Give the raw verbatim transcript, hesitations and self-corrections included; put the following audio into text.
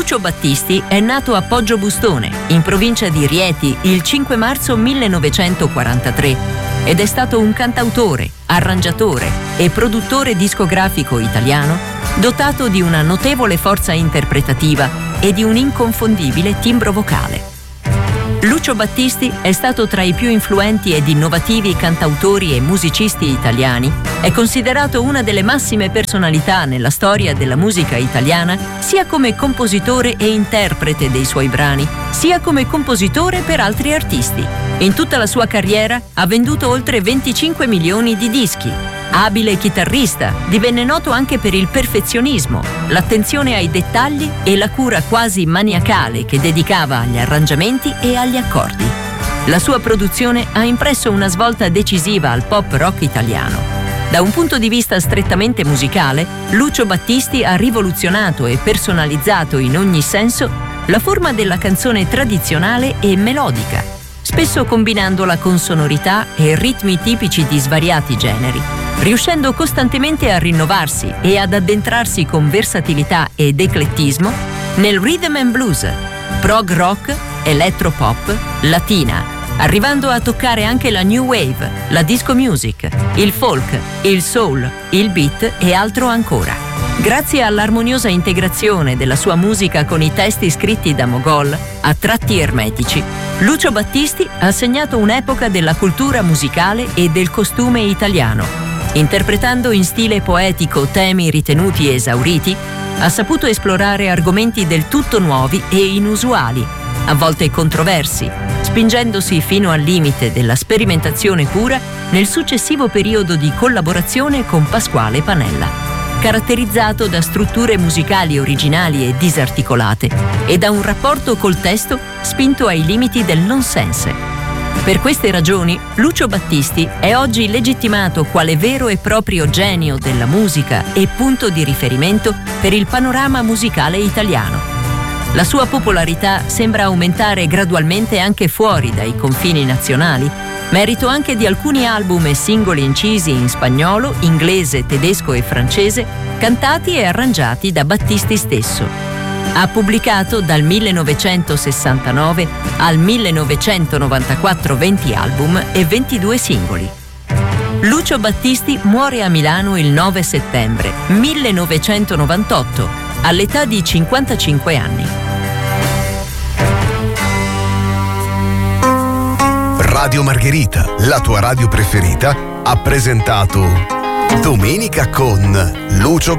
Lucio Battisti è nato a Poggio-Bustone, in provincia di Rieti, il cinque marzo millenovecentoquarantatré ed è stato un cantautore, arrangiatore e produttore discografico italiano dotato di una notevole forza interpretativa e di un inconfondibile timbro vocale. Lucio Battisti è stato tra i più influenti ed innovativi cantautori e musicisti italiani. È considerato una delle massime personalità nella storia della musica italiana, sia come compositore e interprete dei suoi brani, sia come compositore per altri artisti. In tutta la sua carriera ha venduto oltre venticinque milioni di dischi. Abile chitarrista, divenne noto anche per il perfezionismo, l'attenzione ai dettagli e la cura quasi maniacale che dedicava agli arrangiamenti e agli accordi. La sua produzione ha impresso una svolta decisiva al pop rock italiano. Da un punto di vista strettamente musicale, Lucio Battisti ha rivoluzionato e personalizzato in ogni senso la forma della canzone tradizionale e melodica, spesso combinandola con sonorità e ritmi tipici di svariati generi, riuscendo costantemente a rinnovarsi e ad addentrarsi con versatilità ed eclettismo nel rhythm and blues, prog rock, elettropop, latina, arrivando a toccare anche la new wave, la disco music, il folk, il soul, il beat e altro ancora. Grazie all'armoniosa integrazione della sua musica con i testi scritti da Mogol, a tratti ermetici, Lucio Battisti ha segnato un'epoca della cultura musicale e del costume italiano. Interpretando in stile poetico temi ritenuti esauriti, ha saputo esplorare argomenti del tutto nuovi e inusuali, a volte controversi, spingendosi fino al limite della sperimentazione pura nel successivo periodo di collaborazione con Pasquale Panella, caratterizzato da strutture musicali originali e disarticolate e da un rapporto col testo spinto ai limiti del nonsense. Per queste ragioni, Lucio Battisti è oggi legittimato quale vero e proprio genio della musica e punto di riferimento per il panorama musicale italiano. La sua popolarità sembra aumentare gradualmente anche fuori dai confini nazionali, merito anche di alcuni album e singoli incisi in spagnolo, inglese, tedesco e francese, cantati e arrangiati da Battisti stesso. Ha pubblicato dal millenovecentosessantanove al millenovecentonovantaquattro venti album e ventidue singoli. Lucio Battisti muore a Milano il nove settembre millenovecentonovantotto, all'età di cinquantacinque anni. Radio Margherita, la tua radio preferita, ha presentato Domenica con Lucio